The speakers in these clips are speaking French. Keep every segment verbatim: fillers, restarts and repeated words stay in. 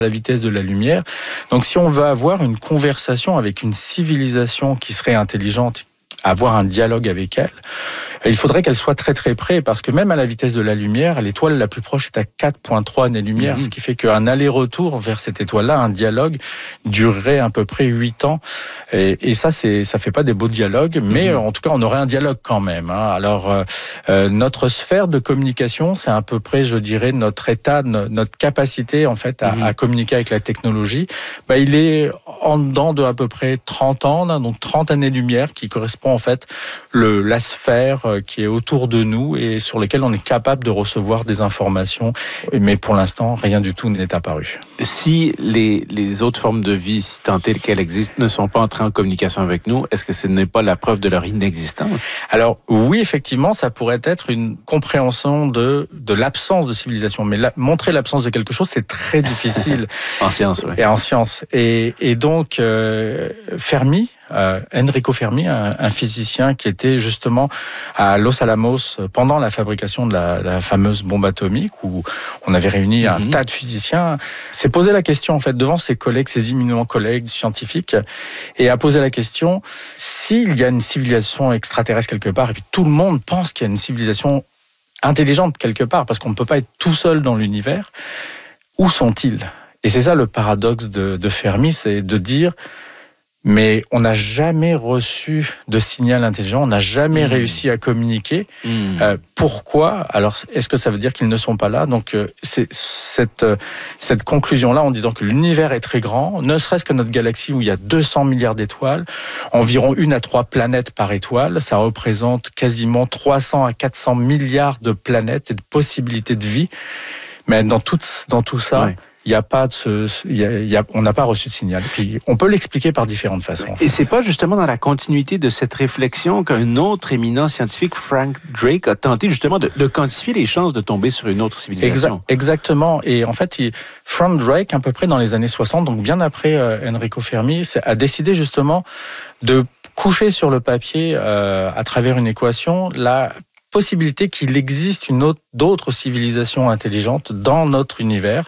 la vitesse de la lumière. Donc si on veut avoir une conversation avec une civilisation qui serait intelligente, avoir un dialogue avec elle, il faudrait qu'elle soit très très près, parce que même à la vitesse de la lumière, l'étoile la plus proche est à quatre virgule trois années-lumière, mmh. ce qui fait qu'un aller-retour vers cette étoile-là, un dialogue, durerait à peu près huit ans. Et, et ça, c'est, ça fait pas des beaux dialogues, mais mmh. en tout cas, on aurait un dialogue quand même. Hein. Alors, euh, notre sphère de communication, c'est à peu près, je dirais, notre état, notre capacité en fait à, mmh. à communiquer avec la technologie. Bah, il est en dedans de à peu près trente ans, donc trente années-lumière, qui correspond en fait le, la sphère qui est autour de nous et sur lesquelles on est capable de recevoir des informations. Mais pour l'instant, rien du tout n'est apparu. Si les, les autres formes de vie, si tant est qu'elles existent, ne sont pas entrées en communication avec nous, est-ce que ce n'est pas la preuve de leur inexistence? Alors oui, effectivement, ça pourrait être une compréhension de, de l'absence de civilisation. Mais la, montrer l'absence de quelque chose, c'est très difficile. En science, oui. Et en science. Et, et donc, euh, Fermi, Euh, Enrico Fermi, un, un physicien qui était justement à Los Alamos pendant la fabrication de la, la fameuse bombe atomique, où on avait réuni un mm-hmm. tas de physiciens, s'est posé la question en fait devant ses collègues, ses éminents collègues scientifiques, et a posé la question: s'il y a une civilisation extraterrestre quelque part, et puis tout le monde pense qu'il y a une civilisation intelligente quelque part, parce qu'on ne peut pas être tout seul dans l'univers, où sont-ils? Et c'est ça le paradoxe de, de Fermi, c'est de dire: mais on n'a jamais reçu de signal intelligent, on n'a jamais mmh. réussi à communiquer. Mmh. Euh, pourquoi? Alors, est-ce que ça veut dire qu'ils ne sont pas là? Donc, euh, c'est cette, euh, cette conclusion-là, en disant que l'univers est très grand, ne serait-ce que notre galaxie où il y a deux cents milliards d'étoiles, environ une à trois planètes par étoile, ça représente quasiment trois cents à quatre cents milliards de planètes et de possibilités de vie. Mais dans tout, dans tout ça... Ouais. Il y a pas de ce, il y a, il y a, on n'a pas reçu de signal. Puis on peut l'expliquer par différentes façons. Et c'est pas justement dans la continuité de cette réflexion qu'un autre éminent scientifique, Frank Drake, a tenté justement de, de quantifier les chances de tomber sur une autre civilisation. Exact, exactement. Et en fait, il, Frank Drake, à peu près dans les années soixante, donc bien après euh, Enrico Fermi, a décidé justement de coucher sur le papier, euh, à travers une équation, la possibilité qu'il existe une autre, d'autres civilisations intelligentes dans notre univers,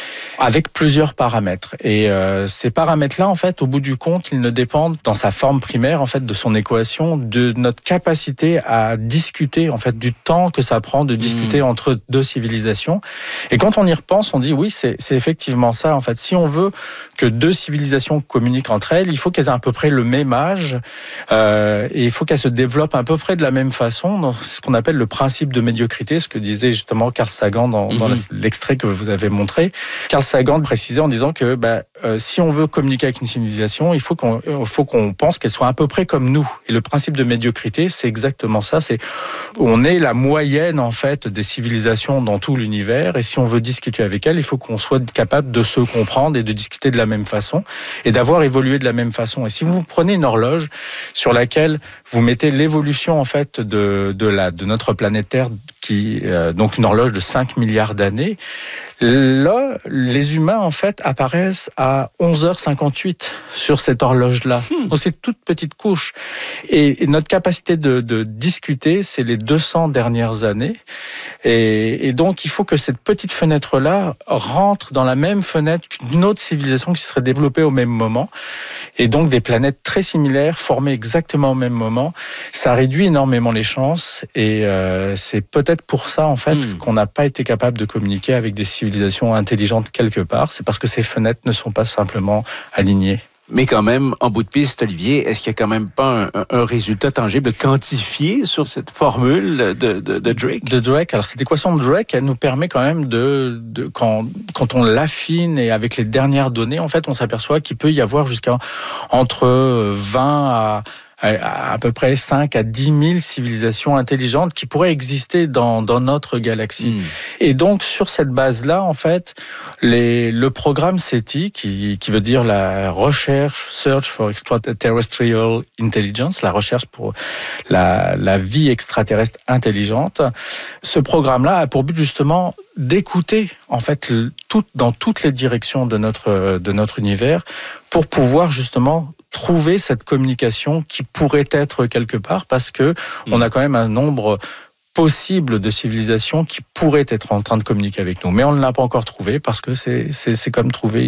avec plusieurs paramètres. Et euh, ces paramètres-là, en fait, au bout du compte, ils ne dépendent, dans sa forme primaire, en fait, de son équation, de notre capacité à discuter, en fait, du temps que ça prend de discuter mmh. entre deux civilisations. Et quand on y repense, on dit oui, c'est, c'est effectivement ça. En fait, si on veut que deux civilisations communiquent entre elles, il faut qu'elles aient à peu près le même âge, euh, et il faut qu'elles se développent à peu près de la même façon. Donc, c'est ce qu'on appelle le principe de médiocrité, ce que disait justement Carl Sagan dans, mmh. dans l'extrait que vous avez montré. Carl Sagan précisait en disant que bah, euh, si on veut communiquer avec une civilisation, il faut qu'on, il faut qu'on pense qu'elle soit à peu près comme nous. Et le principe de médiocrité, c'est exactement ça. C'est on est la moyenne en fait des civilisations dans tout l'univers. Et si on veut discuter avec elle, il faut qu'on soit capable de se comprendre et de discuter de la même façon et d'avoir évolué de la même façon. Et si vous prenez une horloge sur laquelle vous mettez l'évolution en fait de de la de notre planète Terre, qui euh, donc une horloge de cinq milliards d'années. Là, les humains, en fait, apparaissent à onze heures cinquante-huit sur cette horloge-là. Hmm. Donc, c'est toute petite couche. Et, et notre capacité de, de discuter, c'est les deux cents dernières années. Et, et donc, il faut que cette petite fenêtre-là rentre dans la même fenêtre qu'une autre civilisation qui serait développée au même moment. Et donc, des planètes très similaires, formées exactement au même moment. Ça réduit énormément les chances. Et euh, c'est peut-être pour ça, en fait, hmm. qu'on n'a pas été capable de communiquer avec des civilisations intelligente quelque part, c'est parce que ces fenêtres ne sont pas simplement alignées. Mais quand même, en bout de piste, Olivier, est-ce qu'il n'y a quand même pas un, un résultat tangible quantifié sur cette formule de, de, de Drake? De Drake. Alors, cette équation de Drake, elle nous permet quand même de, de quand, quand on l'affine et avec les dernières données, en fait, on s'aperçoit qu'il peut y avoir jusqu'à entre vingt à à peu près cinq à dix mille civilisations intelligentes qui pourraient exister dans, dans notre galaxie. Mmh. Et donc, sur cette base-là, en fait, les, le programme SETI, qui, qui veut dire la recherche, Search for Extraterrestrial Intelligence, la recherche pour la, la vie extraterrestre intelligente, ce programme-là a pour but justement d'écouter, en fait, tout, dans toutes les directions de notre, de notre univers pour pouvoir justement trouver cette communication qui pourrait être quelque part, parce que mmh. on a quand même un nombre possible de civilisations qui pourraient être en train de communiquer avec nous. Mais on ne l'a pas encore trouvé parce que c'est, c'est, c'est comme trouver